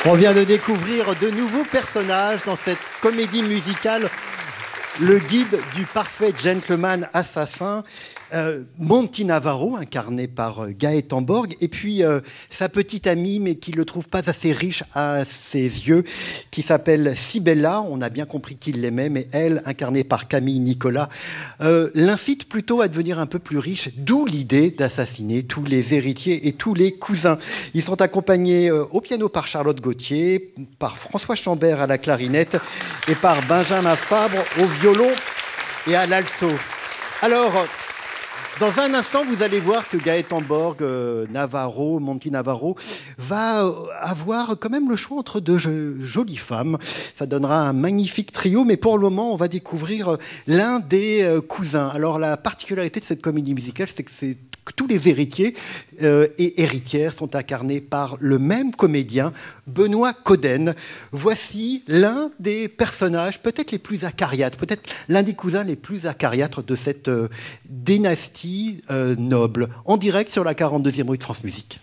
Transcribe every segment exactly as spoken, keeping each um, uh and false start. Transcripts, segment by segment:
On vient de découvrir de nouveaux personnages dans cette comédie musicale, le guide du parfait gentleman assassin, euh, Monty Navarro, incarné par euh, Gaëtan Borg, et puis euh, sa petite amie, mais qui ne le trouve pas assez riche à ses yeux, qui s'appelle Cybella. On a bien compris qu'il l'aimait, mais elle, incarnée par Camille Nicolas, euh, l'incite plutôt à devenir un peu plus riche, d'où l'idée d'assassiner tous les héritiers et tous les cousins. Ils sont accompagnés euh, au piano par Charlotte Gauthier, par François Chambert à la clarinette et par Benjamin Fabre au violon et à l'alto. Alors, dans un instant, vous allez voir que Gaëtan Borg, euh, Navarro, Monty Navarro, va euh, avoir quand même le choix entre deux jolies femmes. Ça donnera un magnifique trio, mais pour le moment, on va découvrir euh, l'un des euh, cousins. Alors, la particularité de cette comédie musicale, c'est que c'est que tous les héritiers euh, et héritières sont incarnés par le même comédien, Benoît Coden. Voici l'un des personnages peut-être les plus acariâtres, peut-être l'un des cousins les plus acariâtres de cette euh, dynastie euh, noble, en direct sur la quarante-deuxième rue de France Musique.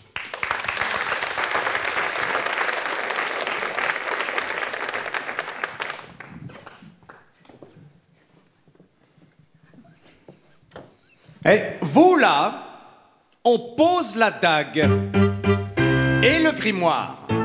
Et vous là, on pose la dague et le grimoire.